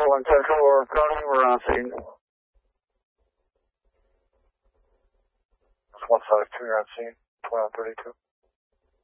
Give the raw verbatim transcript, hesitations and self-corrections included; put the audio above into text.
one Central or County, we're on scene. It's one five two, you're on scene, twenty-one thirty-two.